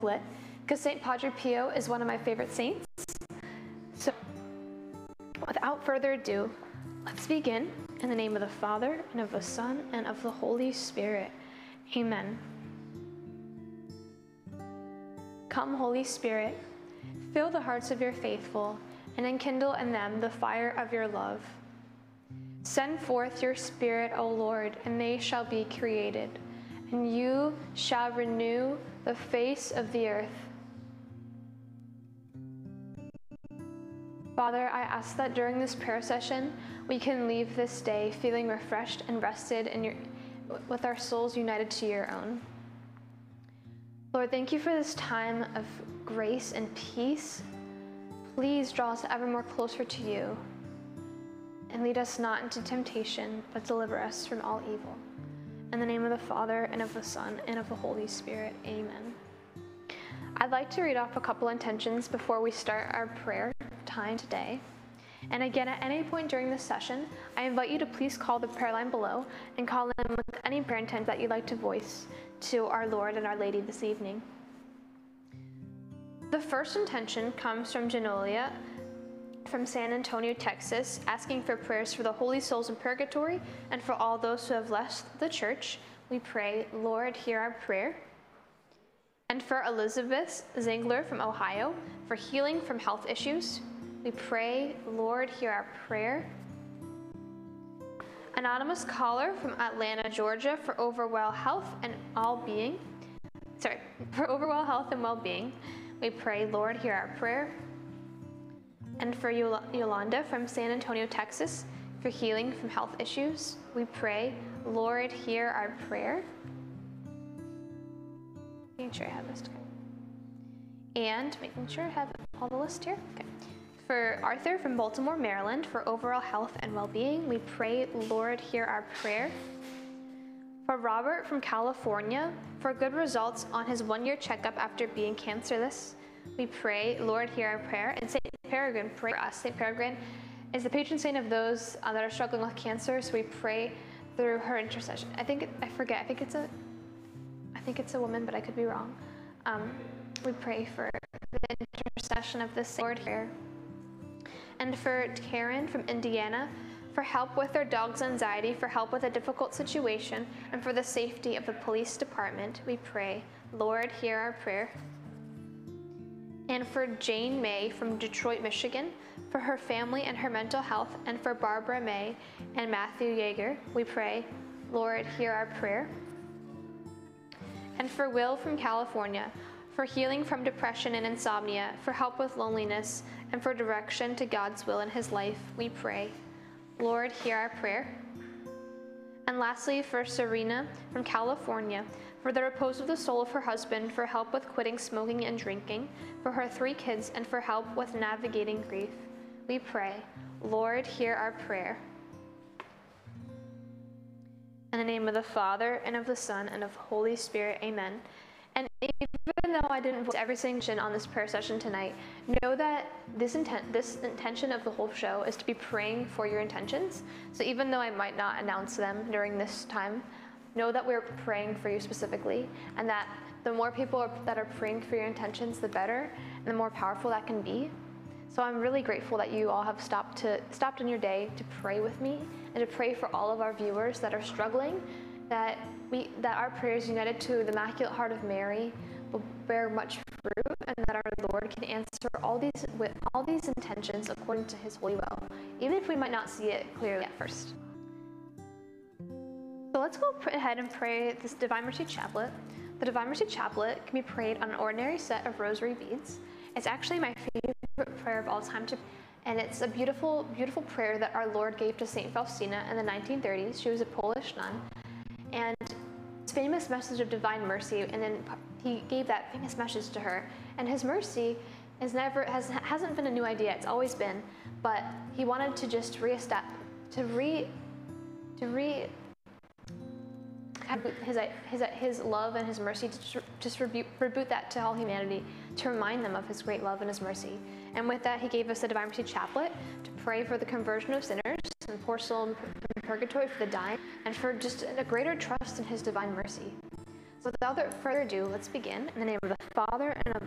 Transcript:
lit, because St. Padre Pio is one of my favorite saints. So without further ado, let's begin in the name of the Father, and of the Son, and of the Holy Spirit. Amen. Come, Holy Spirit, fill the hearts of your faithful, and enkindle in them the fire of your love. Send forth your Spirit, O Lord, and they shall be created, and you shall renew the face of the earth. Father, I ask that during this prayer session, we can leave this day feeling refreshed and rested with our souls united to your own. Lord, thank you for this time of grace and peace. Please draw us ever more closer to you, and lead us not into temptation, but deliver us from all evil. In the name of the Father, and of the Son, and of the Holy Spirit. Amen. I'd like to read off a couple intentions before we start our prayer time today. And again, at any point during this session, I invite you to please call the prayer line below and call in with any prayer intent that you'd like to voice to our Lord and Our Lady this evening. The first intention comes from Genolia from San Antonio, Texas, asking for prayers for the holy souls in purgatory and for all those who have left the church. We pray, Lord, hear our prayer. And for Elizabeth Zingler from Ohio, for healing from health issues, we pray, Lord, hear our prayer. Anonymous caller from Atlanta, Georgia, for overall health and well-being. We pray, Lord, hear our prayer. And for Yolanda from San Antonio, Texas, for healing from health issues, we pray, Lord, hear our prayer. Making sure I have this. And making sure I have all the list here. Okay. For Arthur from Baltimore, Maryland, for overall health and well-being, we pray, Lord, hear our prayer. For Robert from California, for good results on his one-year checkup after being cancerless, we pray, Lord, hear our prayer. And St. Peregrine, pray for us. St. Peregrine is the patron saint of those that are struggling with cancer, so we pray through her intercession. I think it's a woman, but I could be wrong. We pray for the intercession of this Lord here. And for Karen from Indiana, for help with their dog's anxiety, for help with a difficult situation, and for the safety of the police department, we pray, Lord, hear our prayer. And for Jane May from Detroit, Michigan, for her family and her mental health, and for Barbara May and Matthew Yeager, we pray, Lord, hear our prayer. And for Will from California, for healing from depression and insomnia, for help with loneliness, and for direction to God's will in his life, we pray, Lord, hear our prayer. And lastly, for Serena from California, for the repose of the soul of her husband, for help with quitting smoking and drinking, for her 3 kids, and for help with navigating grief, we pray, Lord, hear our prayer. In the name of the Father, and of the Son, and of the Holy Spirit, amen. And even though I didn't voice every single on this prayer session tonight, know that this intention of the whole show is to be praying for your intentions. So even though I might not announce them during this time, know that we're praying for you specifically, and that the more people that are praying for your intentions, the better, and the more powerful that can be. So I'm really grateful that you all have stopped in your day to pray with me, and to pray for all of our viewers that are struggling, that our prayers united to the Immaculate Heart of Mary will bear much fruit, and that our Lord can answer all these intentions according to his holy will, even if we might not see it clearly at first. So let's go ahead and pray this Divine Mercy Chaplet. The Divine Mercy Chaplet can be prayed on an ordinary set of rosary beads. It's actually my favorite prayer of all time, and it's a beautiful, beautiful prayer that our Lord gave to St. Faustina in the 1930s. She was a Polish nun, and his famous message of divine mercy, and then he gave that famous message to her. And his mercy hasn't been a new idea; it's always been. But he wanted to just his love and his mercy, to just reboot that to all humanity, to remind them of his great love and his mercy. And with that, he gave us the Divine Mercy Chaplet to pray for the conversion of sinners and poor soul in purgatory, for the dying, and for just a greater trust in his divine mercy. So without further ado, let's begin. In the name of the Father, and of